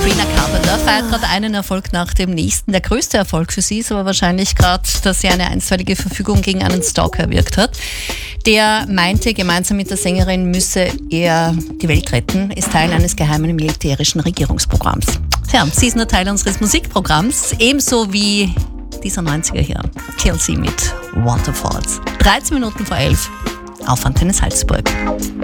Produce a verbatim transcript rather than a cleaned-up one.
Sabrina Carpenter feiert gerade einen Erfolg nach dem nächsten. Der größte Erfolg für sie ist aber wahrscheinlich gerade, dass sie eine einstweilige Verfügung gegen einen Stalker erwirkt hat. Der meinte, gemeinsam mit der Sängerin müsse er die Welt retten, ist Teil eines geheimen militärischen Regierungsprogramms. Ja, sie ist nur Teil unseres Musikprogramms, ebenso wie dieser neunziger hier, T L C mit Waterfalls. dreizehn Minuten vor elf auf Antenne Salzburg.